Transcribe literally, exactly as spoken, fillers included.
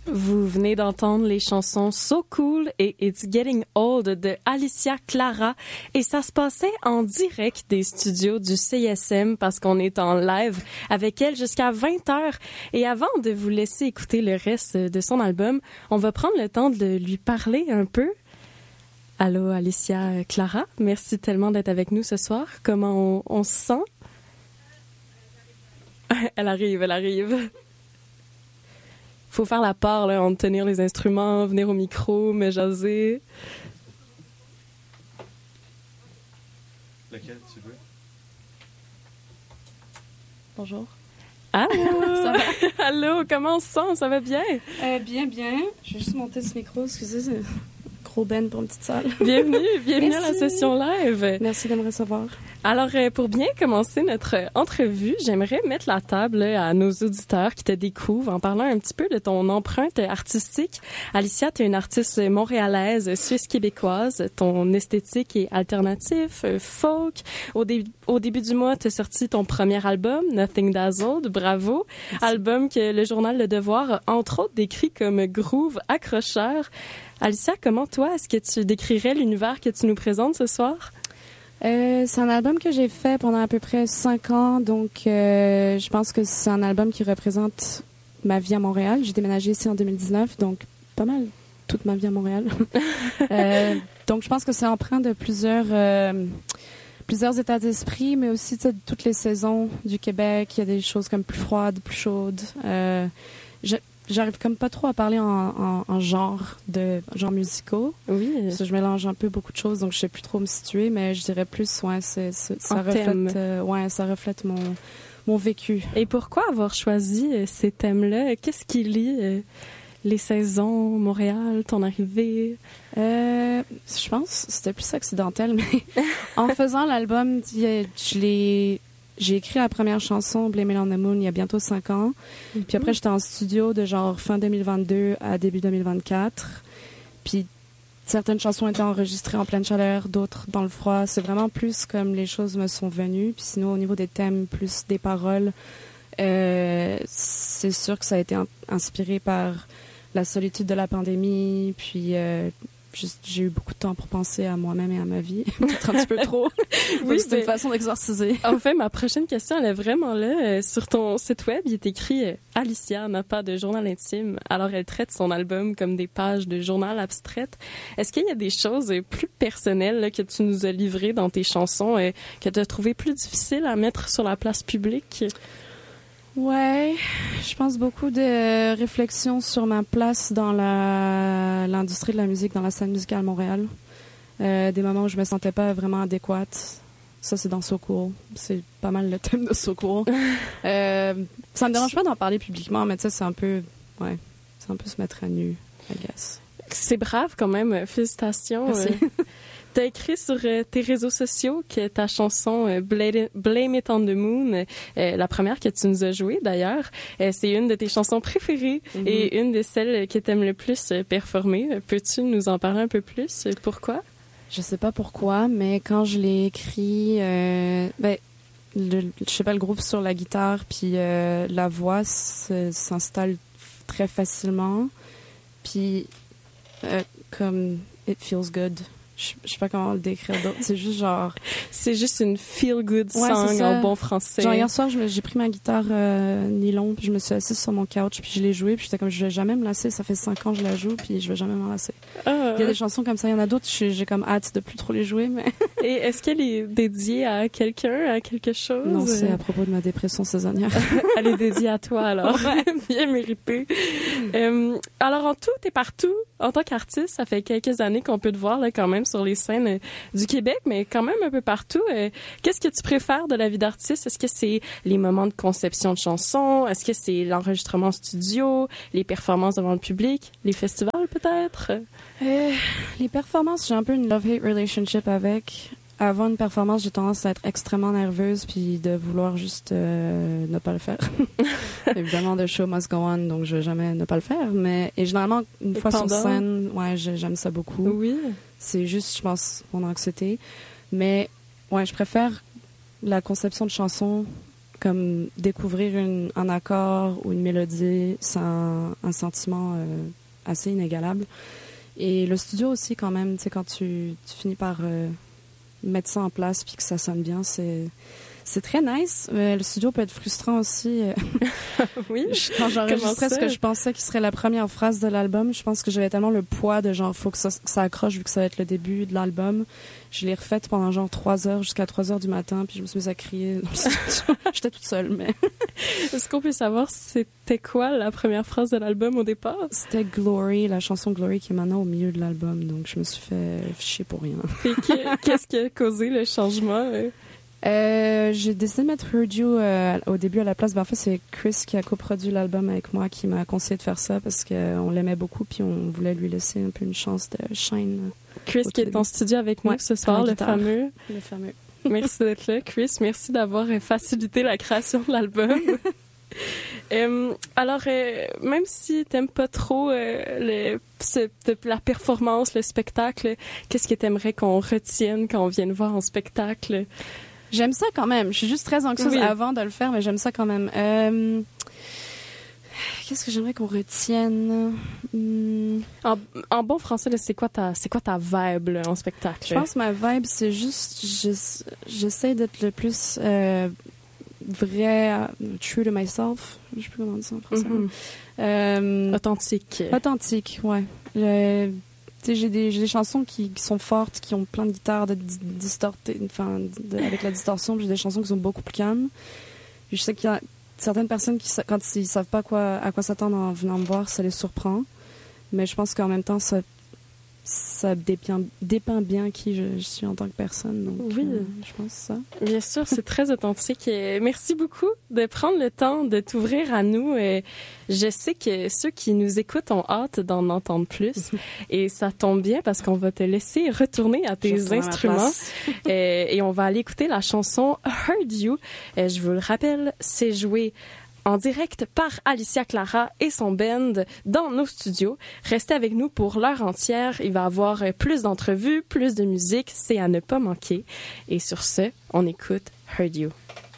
Vous venez d'entendre les chansons So Cool et It's Getting Old de Alicia Clara et ça se passait en direct des studios du C I S M parce qu'on est en live avec elle jusqu'à vingt heures. Et avant de vous laisser écouter le reste de son album, on va prendre le temps de lui parler un peu. Allô Alicia Clara, merci tellement d'être avec nous ce soir. Comment on, on se sent? Elle arrive, elle arrive. Faut faire la part, là, entre tenir les instruments, venir au micro, me jaser. Lequel tu veux? Bonjour. Allô! Ça va? Allô, comment on se sent? Ça va bien? Euh, bien, bien. Je vais juste monter ce micro, excusez, c'est gros ben pour une petite salle. Bienvenue, bienvenue Merci. à la session live. Merci de me recevoir. Alors, euh, pour bien commencer notre entrevue, j'aimerais mettre la table là, à nos auditeurs qui te découvrent en parlant un petit peu de ton empreinte artistique. Alicia, tu es une artiste montréalaise, suisse-québécoise. Ton esthétique est alternatif, euh, folk. Au, dé- au début du mois, tu as sorti ton premier album, Nothing Dazzled. Bravo. Merci. Album que le journal Le Devoir a entre autres décrit comme groove accrocheur. Alicia, comment toi, est-ce que tu décrirais l'univers que tu nous présentes ce soir? Euh, c'est un album que j'ai fait pendant à peu près cinq ans, donc euh, je pense que c'est un album qui représente ma vie à Montréal. J'ai déménagé ici en deux mille dix-neuf, donc pas mal toute ma vie à Montréal. euh, donc je pense que c'est empreint de plusieurs, euh, plusieurs états d'esprit, mais aussi de toutes les saisons du Québec. Il y a des choses comme plus froides, plus chaudes. Euh, je, J'arrive comme pas trop à parler en, en, en genre de genre musicaux. Oui. Parce que je mélange un peu beaucoup de choses, donc je sais plus trop me situer, mais je dirais plus, ouais, c'est, c'est, ça en reflète, euh, ouais, ça reflète mon mon vécu. Et pourquoi avoir choisi euh, ces thèmes-là? Qu'est-ce qui lie euh, les saisons, Montréal, ton arrivée? Euh, je pense que c'était plus accidentel, mais en faisant l'album, je l'ai J'ai écrit la première chanson, Blame It on the Moon, il y a bientôt cinq ans. Mm-hmm. Puis après, j'étais en studio de genre fin deux mille vingt-deux à début deux mille vingt-quatre. Puis certaines chansons étaient enregistrées en pleine chaleur, d'autres dans le froid. C'est vraiment plus comme les choses me sont venues. Puis sinon, au niveau des thèmes, plus des paroles, euh, c'est sûr que ça a été inspiré par la solitude de la pandémie, puis... Euh, Juste, j'ai eu beaucoup de temps pour penser à moi-même et à ma vie. Peut-être un petit peu trop. Oui, c'est une façon d'exorciser. En fait, ma prochaine question, elle est vraiment là. Euh, sur ton site web, il est écrit euh, « Alicia n'a pas de journal intime ». Alors, elle traite son album comme des pages de journal abstraites. Est-ce qu'il y a des choses euh, plus personnelles là, que tu nous as livrées dans tes chansons euh, que tu as trouvé plus difficiles à mettre sur la place publique? Ouais, je pense beaucoup de réflexions sur ma place dans la l'industrie de la musique, dans la scène musicale à Montréal. Euh, des moments où je me sentais pas vraiment adéquate. Ça, c'est dans So Cool. C'est pas mal le thème de So Cool. euh, ça me dérange pas d'en parler publiquement, mais tu sais, c'est un peu, ouais, c'est un peu se mettre à nu, I guess. C'est brave quand même. Félicitations. Merci. Tu as écrit sur euh, tes réseaux sociaux que ta chanson euh, Blame It on the Moon, euh, la première que tu nous as jouée d'ailleurs, euh, c'est une de tes chansons préférées mm-hmm. et une de celles que tu aimes le plus euh, performer. Peux-tu nous en parler un peu plus? Pourquoi? Je sais pas pourquoi, mais quand je l'ai écrit, euh, ben, le, je sais pas, le groove sur la guitare puis euh, la voix s'installe très facilement. Puis, euh, comme It Feels Good. Je, je sais pas comment le décrire d'autre. C'est juste genre... C'est juste une feel-good ouais, song en bon français. Genre hier soir, je me, j'ai pris ma guitare euh, nylon, puis je me suis assise sur mon couch, puis je l'ai jouée, puis j'étais comme, je vais jamais me lasser. Ça fait cinq ans que je la joue, puis je vais jamais m'en lasser. Ah. Il y a des chansons comme ça. Il y en a d'autres, j'ai, j'ai comme hâte de plus trop les jouer, mais... Et est-ce qu'elle est dédiée à quelqu'un, à quelque chose? Non, c'est à propos de ma dépression saisonnière. Elle est dédiée à toi, alors. Ouais. Bien méritée. euh, alors, en tout et partout, en tant qu'artiste, ça fait quelques années qu'on peut te voir là, quand même sur les scènes euh, du Québec, mais quand même un peu partout. Euh, qu'est-ce que tu préfères de la vie d'artiste? Est-ce que c'est les moments de conception de chansons? Est-ce que c'est l'enregistrement en studio? Les performances devant le public? Les festivals, peut-être? Euh, les performances, j'ai un peu une love-hate relationship avec. Avant une performance, j'ai tendance à être extrêmement nerveuse puis de vouloir juste euh, ne pas le faire. Évidemment, the show must go on, donc je vais jamais ne pas le faire. Mais et généralement, une et fois pendant... sur scène, ouais, j'aime ça beaucoup. Oui. C'est juste, je pense, mon anxiété. Mais ouais, je préfère la conception de chansons comme découvrir une, un accord ou une mélodie, c'est un, un sentiment euh, assez inégalable. Et le studio aussi, quand même, tu sais, quand tu, tu finis par euh, mettre ça en place puis que ça sonne bien, c'est... C'est très nice. Euh, le studio peut être frustrant aussi. Oui. Quand j'enregistrais ce que je pensais qui serait la première phrase de l'album, je pense que j'avais tellement le poids de genre, faut que ça, que ça accroche vu que ça va être le début de l'album. Je l'ai refaite pendant genre trois heures jusqu'à trois heures du matin, puis je me suis mise à crier dans le studio. J'étais toute seule, mais. Est-ce qu'on peut savoir c'était quoi la première phrase de l'album au départ? C'était Glory, la chanson Glory qui est maintenant au milieu de l'album, donc je me suis fait chier pour rien. Et qu'est-ce qui a causé le changement? euh? Euh, j'ai décidé de mettre Heard You euh, au début à la place. Ben, en fait, c'est Chris qui a coproduit l'album avec moi qui m'a conseillé de faire ça parce qu'on l'aimait beaucoup puis on voulait lui laisser un peu une chance de shine. Chris qui est en studio avec nous ouais, ce soir, le fameux. Le fameux. Merci d'être là, Chris. Merci d'avoir facilité la création de l'album. euh, alors, euh, même si t'aimes pas trop euh, le, ce, la performance, le spectacle, qu'est-ce que t'aimerais qu'on retienne quand on vienne voir en spectacle? J'aime ça quand même. Je suis juste très anxieuse oui. avant de le faire, mais j'aime ça quand même. Euh... Qu'est-ce que j'aimerais qu'on retienne? Hmm. En, en bon français, là, c'est quoi ta, c'est quoi ta vibe là, en spectacle? Je pense que ma vibe, c'est juste, je, j'essaie d'être le plus euh, vrai, true to myself. Je sais plus comment dire ça en français. Mm-hmm. Euh, authentique. Authentique, ouais. Je, Tu sais, j'ai des, j'ai des chansons qui, qui sont fortes, qui ont plein de guitares de, di- distortées, enfin, de, avec la distorsion. Puis j'ai des chansons qui sont beaucoup plus calmes. Puis je sais qu'il y a certaines personnes qui, quand ils savent pas quoi, à quoi s'attendre en venant me voir, ça les surprend. Mais je pense qu'en même temps, ça, ça dépend, dépend bien qui je, je suis en tant que personne. Donc, oui, euh, je pense ça. Bien sûr, c'est très authentique. Et merci beaucoup de prendre le temps de t'ouvrir à nous. Et je sais que ceux qui nous écoutent ont hâte d'en entendre plus. Et ça tombe bien parce qu'on va te laisser retourner à tes instruments. et, et on va aller écouter la chanson Heard You. Et je vous le rappelle, c'est joué en direct par Alicia Clara et son band dans nos studios. Restez avec nous pour l'heure entière. Il va y avoir plus d'entrevues, plus de musique. C'est à ne pas manquer. Et sur ce, on écoute Heard You.